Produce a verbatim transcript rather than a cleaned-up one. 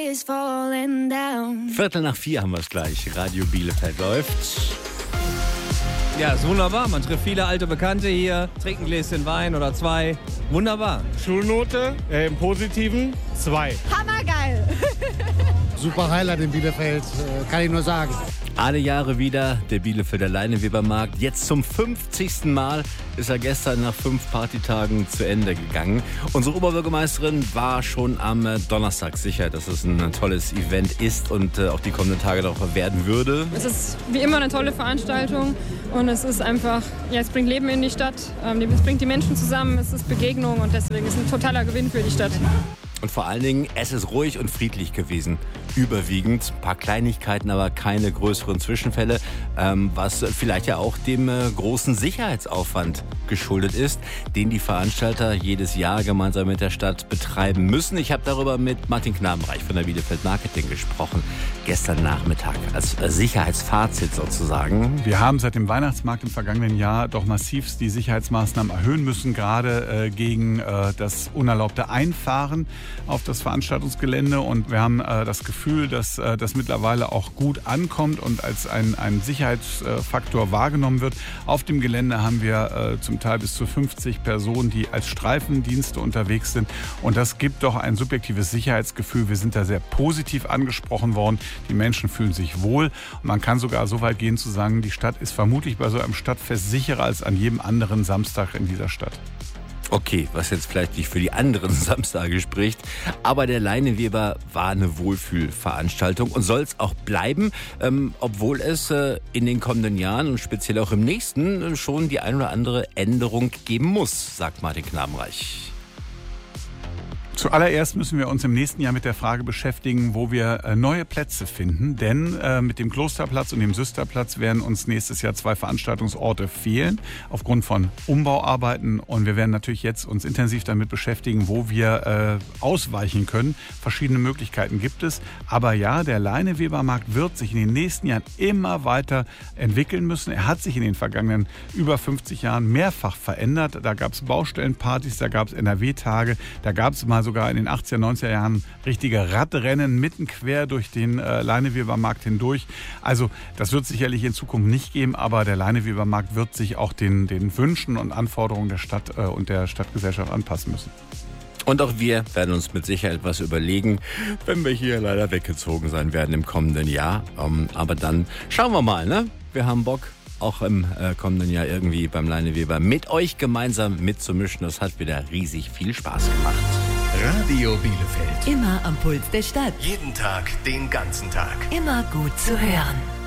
Viertel nach vier haben wir es gleich. Radio Bielefeld läuft. Ja, ist wunderbar. Man trifft viele alte Bekannte hier, trinkt ein Gläschen Wein oder zwei. Wunderbar. Schulnote äh, im Positiven zwei. Hammergeil. Super Highlight in Bielefeld, äh, kann ich nur sagen. Alle Jahre wieder der Bielefelder Leinewebermarkt. Jetzt zum fünfzigsten Mal ist er gestern nach fünf Partytagen zu Ende gegangen. Unsere Oberbürgermeisterin war schon am Donnerstag sicher, dass es ein tolles Event ist und auch die kommenden Tage noch werden würde. Es ist wie immer eine tolle Veranstaltung und es ist einfach, ja, es bringt Leben in die Stadt, es bringt die Menschen zusammen, es ist Begegnung und deswegen ist es ein totaler Gewinn für die Stadt. Und vor allen Dingen, es ist ruhig und friedlich gewesen. Überwiegend. Ein paar Kleinigkeiten, aber keine größeren Zwischenfälle. Ähm, was vielleicht ja auch dem äh, großen Sicherheitsaufwand geschuldet ist, den die Veranstalter jedes Jahr gemeinsam mit der Stadt betreiben müssen. Ich habe darüber mit Martin Knabenreich von der Bielefeld Marketing gesprochen. Gestern Nachmittag als äh, Sicherheitsfazit sozusagen. Wir haben seit dem Weihnachtsmarkt im vergangenen Jahr doch massivst die Sicherheitsmaßnahmen erhöhen müssen, gerade äh, gegen äh, das unerlaubte Einfahren auf das Veranstaltungsgelände, und wir haben äh, das Gefühl, dass äh, das mittlerweile auch gut ankommt und als ein, ein Sicherheitsfaktor wahrgenommen wird. Auf dem Gelände haben wir äh, zum Teil bis zu fünfzig Personen, die als Streifendienste unterwegs sind, und das gibt doch ein subjektives Sicherheitsgefühl. Wir sind da sehr positiv angesprochen worden. Die Menschen fühlen sich wohl, und man kann sogar so weit gehen zu sagen, die Stadt ist vermutlich bei so einem Stadtfest sicherer als an jedem anderen Samstag in dieser Stadt. Okay, was jetzt vielleicht nicht für die anderen Samstage spricht, aber der Leineweber war eine Wohlfühlveranstaltung und soll es auch bleiben, ähm, obwohl es äh, in den kommenden Jahren und speziell auch im nächsten äh, schon die ein oder andere Änderung geben muss, sagt Martin Knabenreich. Zuallererst müssen wir uns im nächsten Jahr mit der Frage beschäftigen, wo wir äh, neue Plätze finden. Denn äh, mit dem Klosterplatz und dem Süsterplatz werden uns nächstes Jahr zwei Veranstaltungsorte fehlen, aufgrund von Umbauarbeiten. Und wir werden natürlich jetzt uns intensiv damit beschäftigen, wo wir äh, ausweichen können. Verschiedene Möglichkeiten gibt es. Aber ja, der Leinewebermarkt wird sich in den nächsten Jahren immer weiter entwickeln müssen. Er hat sich in den vergangenen über fünfzig Jahren mehrfach verändert. Da gab es Baustellenpartys, da gab es N R W-Tage, da gab es mal sogar in den achtziger, neunziger Jahren richtige Radrennen mitten quer durch den äh, Leinewebermarkt hindurch. Also das wird es sicherlich in Zukunft nicht geben, aber der Leinewebermarkt wird sich auch den, den Wünschen und Anforderungen der Stadt äh, und der Stadtgesellschaft anpassen müssen. Und auch wir werden uns mit Sicherheit was überlegen, wenn wir hier leider weggezogen sein werden im kommenden Jahr. Um, aber dann schauen wir mal, ne? Wir haben Bock, auch im äh, kommenden Jahr irgendwie beim Leineweber mit euch gemeinsam mitzumischen. Das hat wieder riesig viel Spaß gemacht. Radio Bielefeld. Immer am Puls der Stadt. Jeden Tag, den ganzen Tag. Immer gut zu hören.